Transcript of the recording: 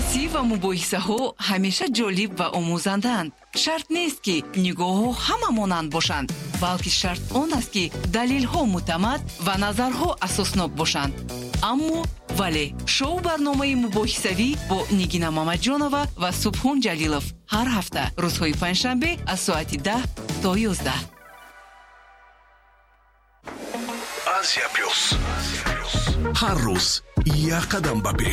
بحثی و مباحثه ها همیشه جالب و آموزندند. شرط نیست که نگاه ها همه مانند باشند، بلکه شرط آن است که دلیل ها معتمد و نظرها اساسناک باشند. اما ولی شو برنامه مباحثوی با نگینا مامدجانова و سبحان جلیلов هر هفته روزهای پنجشنبه از ساعت 10 تا 11. Азия Плюс. Har roz یک قدم به